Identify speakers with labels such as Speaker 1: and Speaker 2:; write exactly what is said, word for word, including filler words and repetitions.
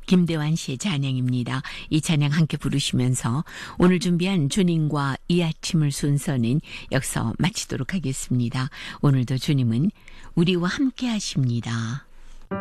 Speaker 1: 김대환 씨의 찬양입니다. 이 찬양 함께 부르시면서 오늘 준비한 주님과 이 아침을 순서는 여기서 마치도록 하겠습니다. 오늘도 주님은 우리와 함께 하십니다.